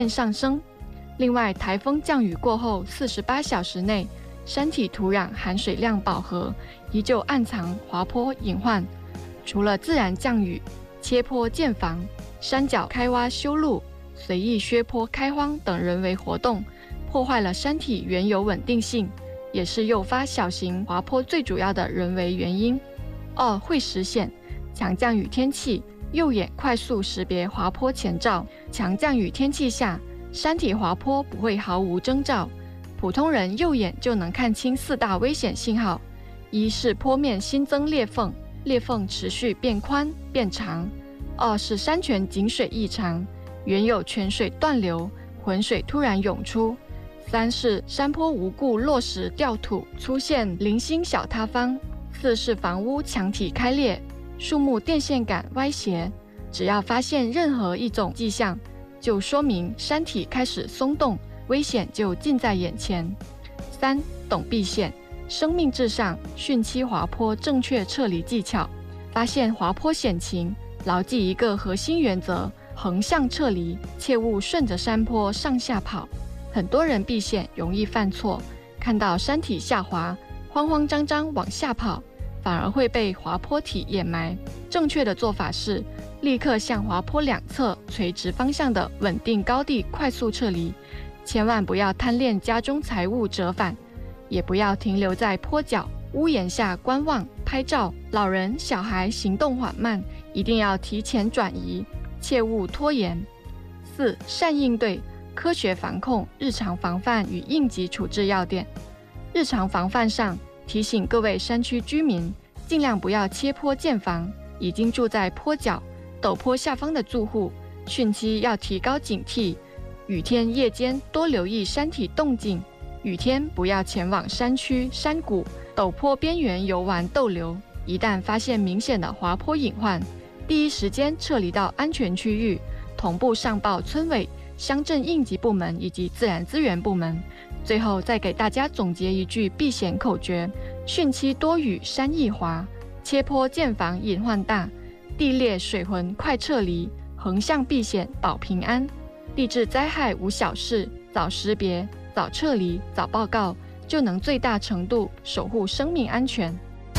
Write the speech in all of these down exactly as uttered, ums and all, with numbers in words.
上升。另外，台风降雨过后四十八小时内，山体土壤含水量饱和，依旧暗藏滑坡隐患。除了自然降雨、切坡建房、山脚开挖修路、随意削坡开荒等人为活动，破坏了山体原有稳定性，也是诱发小型滑坡最主要的人为原因。二、会识显，强降雨天气，右眼快速识别滑坡前兆。强降雨天气下，山体滑坡不会毫无征兆，普通人右眼就能看清四大危险信号：一是坡面新增裂缝，裂缝持续变宽变长；二是山泉井水异常，原有泉水断流，浑水突然涌出；三是山坡无故落石掉土，出现零星小塌方；四是房屋墙体开裂，树木电线杆歪斜。只要发现任何一种迹象，就说明山体开始松动，危险就近在眼前。三、懂避险，生命至上，汛期滑坡正确撤离技巧。发现滑坡险情，牢记一个核心原则：横向撤离，切勿顺着山坡上下跑。很多人避险容易犯错，看到山体下滑，慌慌张张往下跑，反而会被滑坡体掩埋。正确的做法是，立刻向滑坡两侧垂直方向的稳定高地快速撤离，千万不要贪恋家中财物折返，也不要停留在坡脚、屋檐下观望拍照。老人、小孩行动缓慢，一定要提前转移，切勿拖延。四、善应对，科学防控，日常防范与应急处置要点。日常防范上，提醒各位山区居民，尽量不要切坡建房。已经住在坡脚、陡坡下方的住户，汛期要提高警惕，雨天夜间多留意山体动静，雨天不要前往山区、山谷、陡坡边缘游玩逗留。一旦发现明显的滑坡隐患，第一时间撤离到安全区域，同步上报村委、乡镇应急部门以及自然资源部门。最后再给大家总结一句避险口诀：汛期多雨山易滑，切坡建房隐患大，地裂水浑快撤离，横向避险保平安。地质灾害无小事，早识别、早撤离、早报告，就能最大程度守护生命安全。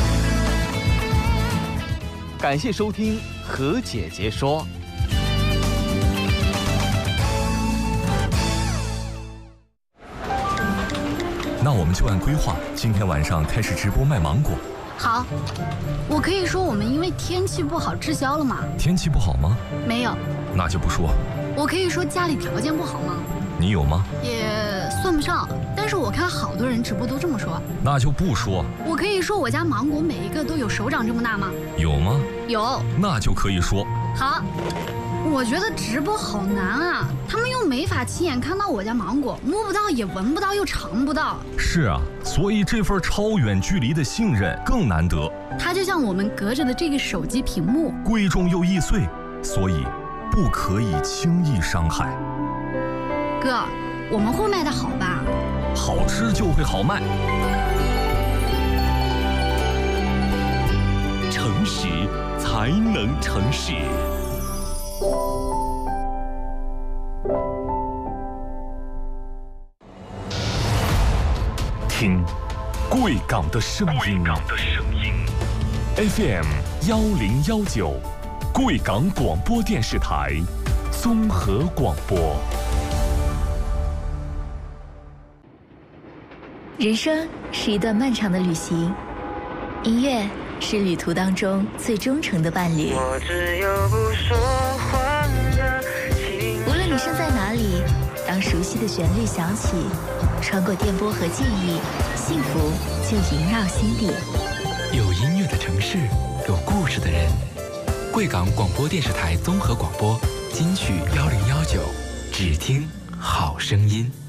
感谢收听何姐姐说。 那我们就按规划，今天晚上开始直播卖芒果。 好，我可以说我们因为天气不好滞销了吗？ 天气不好吗？ 没有。 那就不说。 我可以说家里条件不好吗？ 你有吗？ 也算不上，但是我看好多人直播都这么说。 那就不说。 我可以说我家芒果每一个都有手掌这么大吗？ 有吗？ 有。 那就可以说。 好。我觉得直播好难啊，他们又没法亲眼看到我家芒果，摸不到也闻不到又尝不到。 是啊，所以这份超远距离的信任更难得。 它就像我们隔着的这个手机屏幕， 贵重又易碎，所以不可以轻易伤害。 哥，我们会卖得好吧？ 好吃就会好卖。 诚实才能诚实。听贵港的声音 ，F M 幺零幺九，贵港广播电视台综合广播。 人生是一段漫长的旅行，音乐是旅途当中最忠诚的伴侣。 我只有不说话的情无论你身在哪里，当熟悉的旋律响起，穿过电波和记忆，幸福就萦绕心底。 有音乐的城市，有故事的人。贵港广播电视台综合广播金曲幺零幺九，只听好声音。